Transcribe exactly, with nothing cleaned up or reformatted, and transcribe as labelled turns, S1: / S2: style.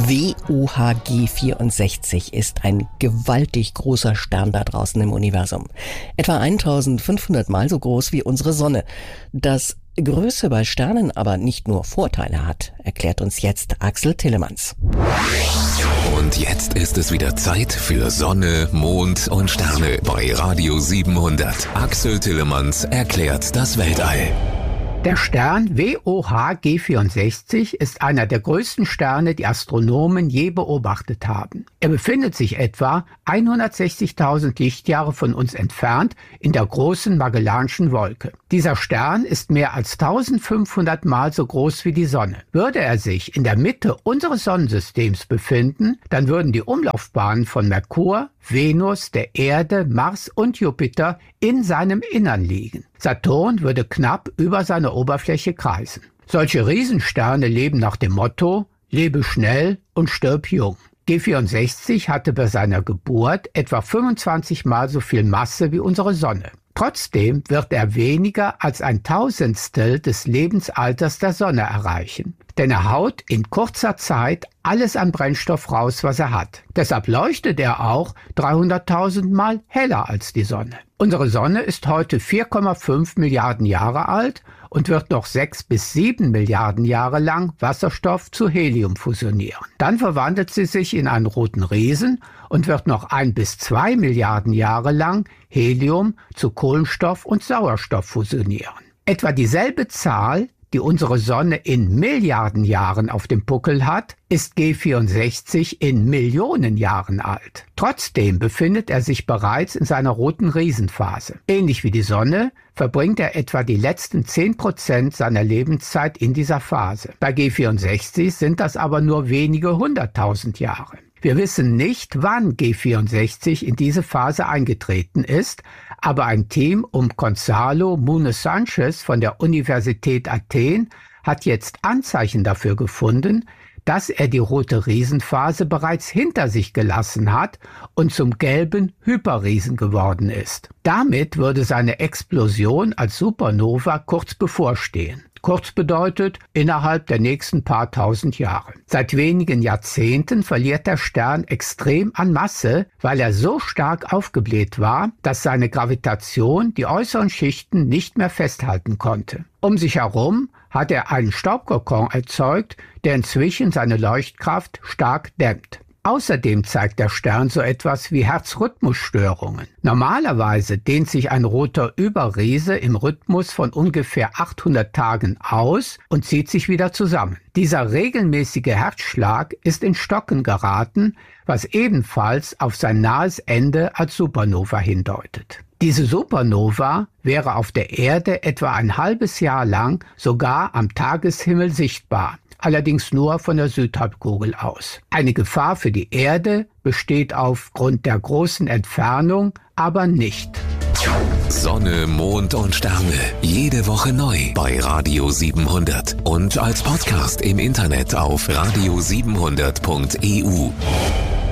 S1: W O H G vierundsechzig ist ein gewaltig großer Stern da draußen im Universum. Etwa eintausendfünfhundert Mal so groß wie unsere Sonne. Dass Größe bei Sternen aber nicht nur Vorteile hat, erklärt uns jetzt Axel Tillemanns.
S2: Und jetzt ist es wieder Zeit für Sonne, Mond und Sterne bei Radio siebenhundert. Axel Tillemanns erklärt das Weltall.
S3: Der Stern W O H G vierundsechzig ist einer der größten Sterne, die Astronomen je beobachtet haben. Er befindet sich etwa hundertsechzigtausend Lichtjahre von uns entfernt in der großen Magellanschen Wolke. Dieser Stern ist mehr als eintausendfünfhundert Mal so groß wie die Sonne. Würde er sich in der Mitte unseres Sonnensystems befinden, dann würden die Umlaufbahnen von Merkur, Venus, der Erde, Mars und Jupiter in seinem Innern liegen. Saturn würde knapp über seiner Oberfläche kreisen. Solche Riesensterne leben nach dem Motto: lebe schnell und stirb jung. G vierundsechzig hatte bei seiner Geburt etwa fünfundzwanzig Mal so viel Masse wie unsere Sonne. Trotzdem wird er weniger als ein Tausendstel des Lebensalters der Sonne erreichen. Denn er haut in kurzer Zeit alles an Brennstoff raus, was er hat. Deshalb leuchtet er auch dreihunderttausend Mal heller als die Sonne. Unsere Sonne ist heute vier Komma fünf Milliarden Jahre alt und wird noch sechs bis sieben Milliarden Jahre lang Wasserstoff zu Helium fusionieren. Dann verwandelt sie sich in einen roten Riesen und wird noch ein bis zwei Milliarden Jahre lang Helium zu Kohlenstoff und Sauerstoff fusionieren. Etwa dieselbe Zahl, die unsere Sonne in Milliarden Jahren auf dem Buckel hat, ist G vierundsechzig in Millionen Jahren alt. Trotzdem befindet er sich bereits in seiner roten Riesenphase. Ähnlich wie die Sonne verbringt er etwa die letzten zehn Prozent seiner Lebenszeit in dieser Phase. Bei G vierundsechzig sind das aber nur wenige hunderttausend Jahre. Wir wissen nicht, wann G vierundsechzig in diese Phase eingetreten ist, aber ein Team um Gonzalo Muñoz Sánchez von der Universität Athen hat jetzt Anzeichen dafür gefunden, dass er die rote Riesenphase bereits hinter sich gelassen hat und zum gelben Hyperriesen geworden ist. Damit würde seine Explosion als Supernova kurz bevorstehen. Kurz bedeutet, innerhalb der nächsten paar tausend Jahre. Seit wenigen Jahrzehnten verliert der Stern extrem an Masse, weil er so stark aufgebläht war, dass seine Gravitation die äußeren Schichten nicht mehr festhalten konnte. Um sich herum hat er einen Staubkokon erzeugt, der inzwischen seine Leuchtkraft stark dämmt. Außerdem zeigt der Stern so etwas wie Herzrhythmusstörungen. Normalerweise dehnt sich ein roter Überriese im Rhythmus von ungefähr achthundert Tagen aus und zieht sich wieder zusammen. Dieser regelmäßige Herzschlag ist in Stocken geraten, was ebenfalls auf sein nahes Ende als Supernova hindeutet. Diese Supernova wäre auf der Erde etwa ein halbes Jahr lang sogar am Tageshimmel sichtbar. Allerdings nur von der Südhalbkugel aus. Eine Gefahr für die Erde besteht aufgrund der großen Entfernung aber nicht.
S2: Sonne, Mond und Sterne. Jede Woche neu bei Radio siebenhundert. Und als Podcast im Internet auf radio siebenhundert punkt e u.